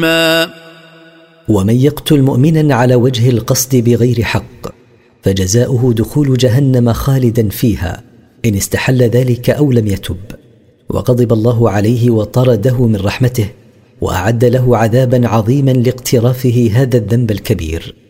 ومن يقتل مؤمنا على وجه القصد بغير حق فجزاؤه دخول جهنم خالدا فيها إن استحل ذلك أو لم يتب، وغضب الله عليه وطرده من رحمته وأعد له عذابا عظيما لاقترافه هذا الذنب الكبير.